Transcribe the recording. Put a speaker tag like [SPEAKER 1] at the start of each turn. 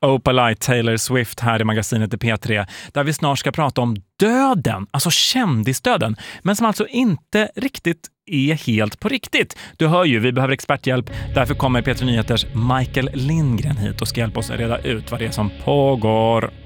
[SPEAKER 1] Opalite, Taylor Swift här i magasinet i P3, där vi snart ska prata om döden, alltså kändisdöden, men som alltså inte riktigt är helt på riktigt. Du hör ju, vi behöver experthjälp, därför kommer P3 Nyheters Michael Lindgren hit och ska hjälpa oss att reda ut vad det är som pågår.